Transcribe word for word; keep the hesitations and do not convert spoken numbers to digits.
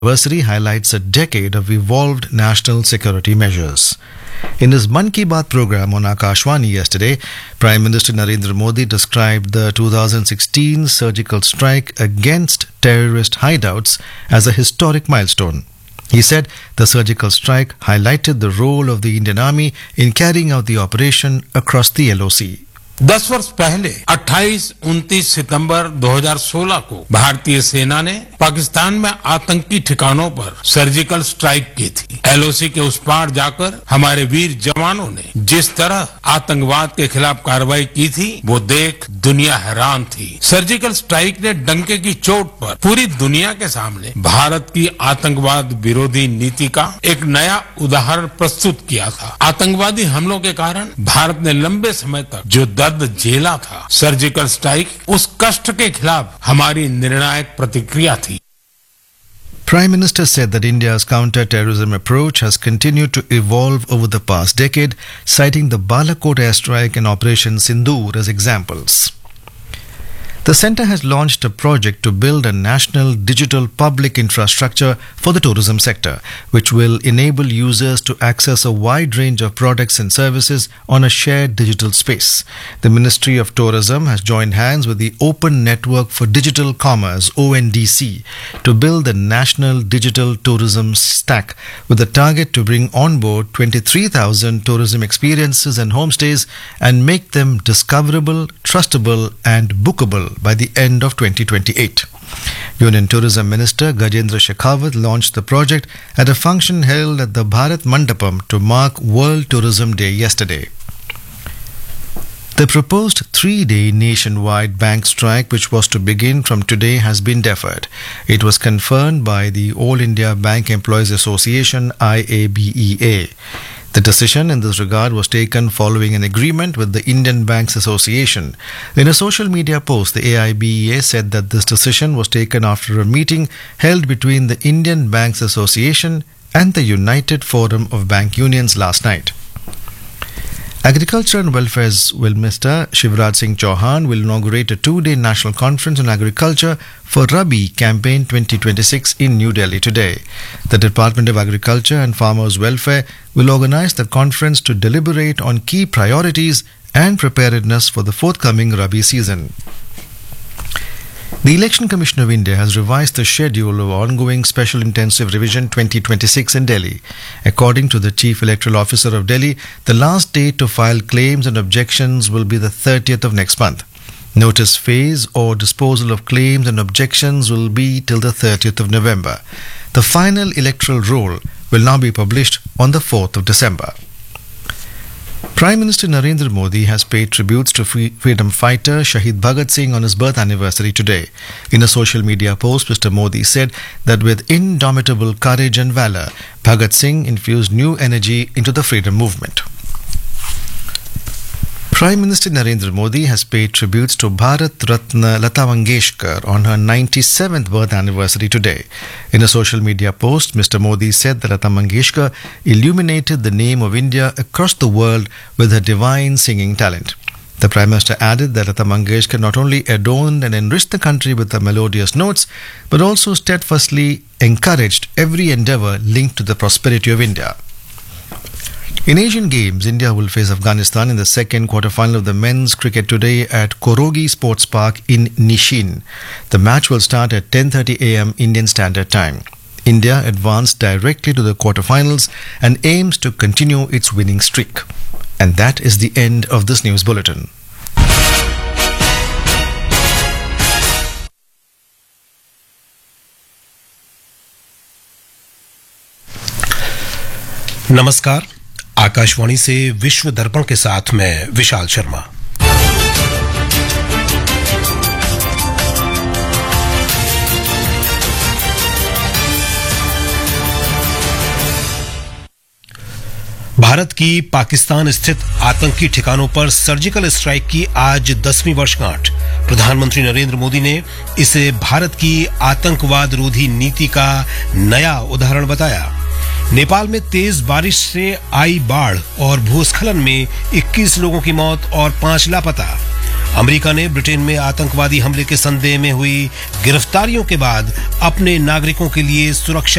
anniversary highlights a decade of evolved national security measures. In his Mann Ki Baat program on Akashvani yesterday, Prime Minister Narendra Modi described the two thousand sixteen surgical strike against terrorist hideouts as a historic milestone. He said the surgical strike highlighted the role of the Indian Army in carrying out the operation across the L O C. दस वर्ष पहले अट्ठाईस उनतीस सितंबर दो हज़ार सोलह को भारतीय सेना ने पाकिस्तान में आतंकी ठिकानों पर सर्जिकल स्ट्राइक की थी। एल ओ सी के उस पार जाकर हमारे वीर जवानों ने जिस तरह आतंकवाद के खिलाफ कार्रवाई की थी वो देख दुनिया हैरान थी। सर्जिकल स्ट्राइक ने डंके की चोट पर पूरी दुनिया के सामने भारत की आतंकवाद विरोधी नीति का एक नया उदाहरण प्रस्तुत किया था। आतंकवादी हमलों के कारण भारत ने लंबे समय तक जो दर्द झेला था, सर्जिकल स्ट्राइक उस कष्ट के खिलाफ हमारी निर्णायक प्रतिक्रिया थी। Prime Minister said that India's counter-terrorism approach has continued to evolve over the past decade, citing the Balakot airstrike and Operation Sindoor as examples. The centre has launched a project to build a national digital public infrastructure for the tourism sector, which will enable users to access a wide range of products and services on a shared digital space. The Ministry of Tourism has joined hands with the Open Network for Digital Commerce (O N D C) to build the National Digital Tourism Stack with a target to bring on board twenty-three thousand tourism experiences and homestays and make them discoverable, trustable and bookable by the end of twenty twenty-eight. Union Tourism Minister Gajendra Shekhawat launched the project at a function held at the Bharat Mandapam to mark World Tourism Day yesterday. The proposed three-day nationwide bank strike, which was to begin from today, has been deferred. It was confirmed by the All India Bank Employees Association I A B E A. The decision in this regard was taken following an agreement with the Indian Banks Association. In a social media post, the A I B E A said that this decision was taken after a meeting held between the Indian Banks Association and the United Forum of Bank Unions last night. Agriculture and Welfare's Minister Shivraj Singh Chauhan will inaugurate a two-day national conference on agriculture for Rabi campaign twenty twenty-six in New Delhi today. The Department of Agriculture and Farmers' Welfare will organize the conference to deliberate on key priorities and preparedness for the forthcoming Rabi season. The Election Commission of India has revised the schedule of ongoing Special Intensive Revision twenty twenty-six in Delhi. According to the Chief Electoral Officer of Delhi, the last date to file claims and objections will be the thirtieth of next month. Notice phase or disposal of claims and objections will be till the thirtieth of November. The final electoral roll will now be published on the fourth of December. Prime Minister Narendra Modi has paid tributes to freedom fighter Shahid Bhagat Singh on his birth anniversary today. In a social media post, Mister Modi said that with indomitable courage and valor, Bhagat Singh infused new energy into the freedom movement. Prime Minister Narendra Modi has paid tributes to Bharat Ratna Lata Mangeshkar on her ninety-seventh birth anniversary today. In a social media post, Mister Modi said that Lata Mangeshkar illuminated the name of India across the world with her divine singing talent. The Prime Minister added that Lata Mangeshkar not only adorned and enriched the country with her melodious notes, but also steadfastly encouraged every endeavour linked to the prosperity of India. In Asian Games, India will face Afghanistan in the second quarter-final of the men's cricket today at Korogi Sports Park in Nishin. The match will start at ten thirty a m Indian Standard Time. India advanced directly to the quarter-finals and aims to continue its winning streak. And that is the end of this news bulletin. नमस्कार, आकाशवाणी से विश्व दर्पण के साथ मैं विशाल शर्मा। भारत की पाकिस्तान स्थित आतंकी ठिकानों पर सर्जिकल स्ट्राइक की आज दसवीं वर्षगांठ। प्रधानमंत्री नरेंद्र मोदी ने इसे भारत की आतंकवाद रोधी नीति का नया उदाहरण बताया। नेपाल में तेज बारिश से आई बाढ़ और भूस्खलन में इक्कीस लोगों की मौत और पांच लापता। अमेरिका ने ब्रिटेन में आतंकवादी हमले के संदेह में हुई गिरफ्तारियों के बाद अपने नागरिकों के लिए सुरक्षा